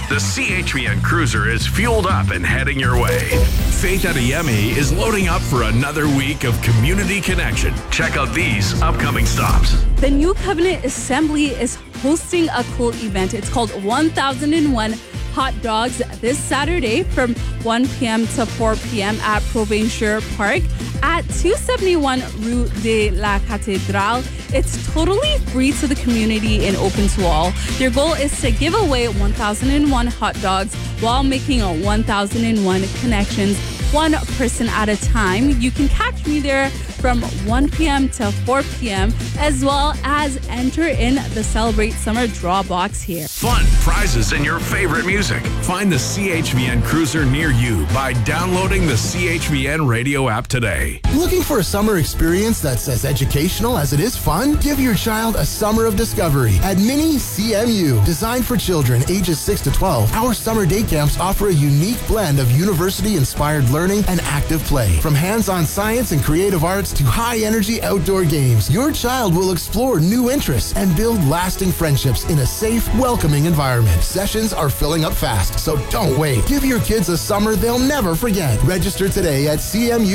The CHVN Cruiser is fueled up and heading your way. Faith Adeyemi is loading up for another week of community connection. Check out these upcoming stops. The New Covenant Assembly is hosting a cool event. It's called 1001 Hot Dogs this Saturday from 1 p.m. to 4 p.m. at Provincial Park at 271 Rue de la Cathédrale. It's totally free to the community and open to all. Their goal is to give away 1001 hot dogs while making 1001 connections, one person at a time. You can catch me there from 1 p.m. to 4 p.m. as well as enter in the Celebrate Summer draw box here. Fun, prizes, and your favorite music. Find the CHVN Cruiser near you by downloading the CHVN radio app today. Looking for a summer experience that's as educational as it is fun? Give your child a summer of discovery at Mini CMU. Designed for children ages 6 to 12, our summer day camps offer a unique blend of university-inspired learning and active play. From hands-on science and creative arts to high-energy outdoor games, your child will explore new interests and build lasting friendships in a safe, welcoming environment. Sessions are filling up fast, so don't wait. Give your kids a summer they'll never forget. Register today at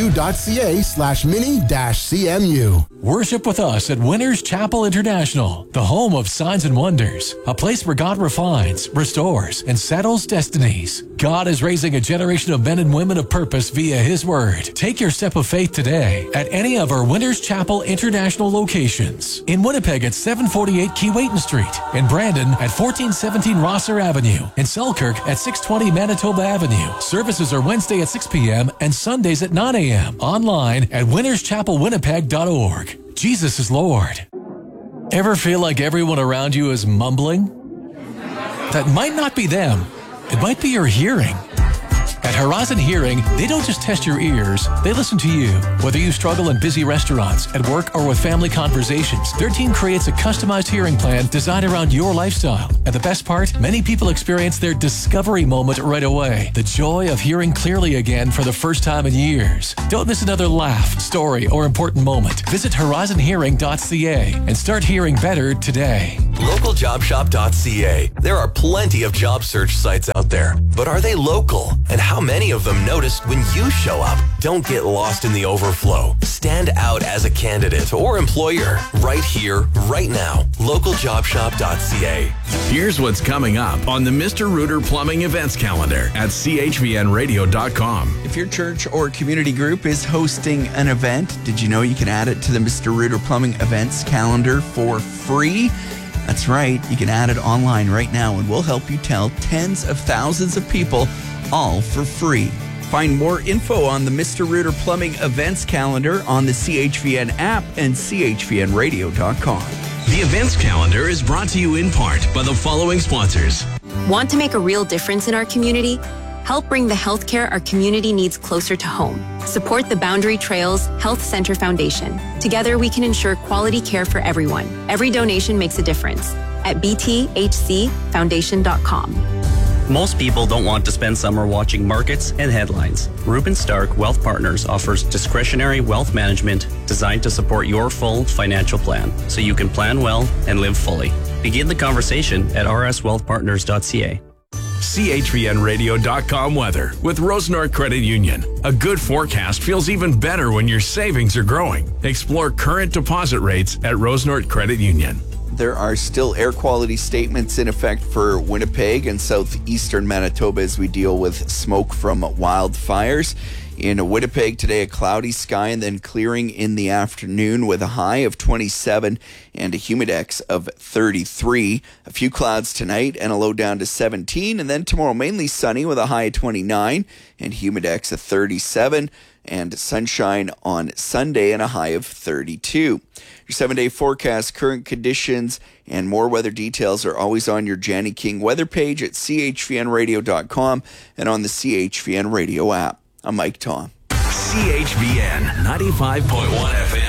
cmu.ca/mini-cmu. Worship with us at Winners Chapel International, the home of signs and wonders, a place where God refines, restores, and settles destinies. God is raising a generation of men and women of purpose via His Word. Take your step of faith today at any of our Winners Chapel International locations. In Winnipeg at 748 Keewatin Street, in Brandon at 1417 Rosser Avenue, in Selkirk at 620 Manitoba Avenue. Services are Wednesday at 6 p.m. and Sundays at 9 a.m. Online at winnerschapelwinnipeg.org. Jesus is Lord. Ever feel like everyone around you is mumbling? That might not be them. It might be your hearing. At Horizon Hearing, they don't just test your ears, they listen to you. Whether you struggle in busy restaurants, at work, or with family conversations, their team creates a customized hearing plan designed around your lifestyle. And the best part, many people experience their discovery moment right away. The joy of hearing clearly again for the first time in years. Don't miss another laugh, story, or important moment. Visit horizonhearing.ca and start hearing better today. Localjobshop.ca. There are plenty of job search sites out there, but are they local? And how many of them noticed when you show up? Don't get lost in the overflow. Stand out as a candidate or employer right here, right now. Localjobshop.ca. Here's what's coming up on the Mr. Rooter Plumbing events calendar at chvnradio.com. If your church or community group is hosting an event, did you know you can add it to the Mr. Rooter Plumbing events calendar for free? That's right, you can add it online right now and we'll help you tell tens of thousands of people, all for free. Find more info on the Mr. Rooter Plumbing events calendar on the CHVN app and chvnradio.com. The events calendar is brought to you in part by the following sponsors. Want to make a real difference in our community? Help bring the healthcare our community needs closer to home. Support the Boundary Trails Health Center Foundation. Together, we can ensure quality care for everyone. Every donation makes a difference. At bthcfoundation.com. Most people don't want to spend summer watching markets and headlines. Ruben Stark Wealth Partners offers discretionary wealth management designed to support your full financial plan so you can plan well and live fully. Begin the conversation at rswealthpartners.ca. CHVNradio.com weather with Rose North Credit Union. A good forecast feels even better when your savings are growing. Explore current deposit rates at Rose North Credit Union. There are still air quality statements in effect for Winnipeg and southeastern Manitoba as we deal with smoke from wildfires. In Winnipeg today, a cloudy sky and then clearing in the afternoon with a high of 27 and a humidex of 33. A few clouds tonight and a low down to 17. And then tomorrow mainly sunny with a high of 29 and humidex of 37. And sunshine on Sunday and a high of 32. Your 7-day forecast, current conditions, and more weather details are always on your Janny King weather page at chvnradio.com and on the CHVN radio app. I'm Mike Tom. CHVN 95.1 FM.